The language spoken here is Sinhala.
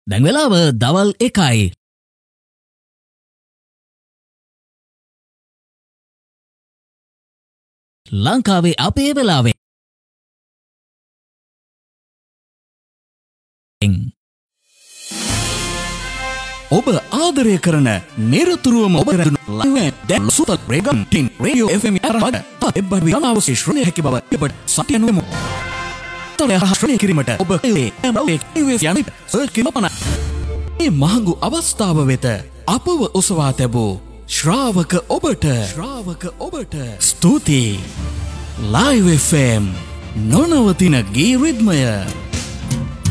දැන් වෙලාව දවල් 1යි. ලංකාවේ අපේ වෙලාවෙන්. ඔබ ආදරය කරන නිරතුරුවම ඔබ රැඳුණු ලයිව් දැන් සුපර් රේගම් ටින් රේඩියෝ FM ආරම්භ එබ්බඩි ගණාවසේ ශ්‍රවණය හැකි බව ඔබට සත්‍යනුවමු. තොරය ශ්‍රවණය කිරීමට ඔබ යන්නේ සර්ච් කිරීම මේ මහඟු අවස්ථාව වෙත අපව ඔසවා තැබූ ශ්‍රාවක ඔබට ස්තුතියි. ලයිව් FM නොනවතින ගී රිද්මය.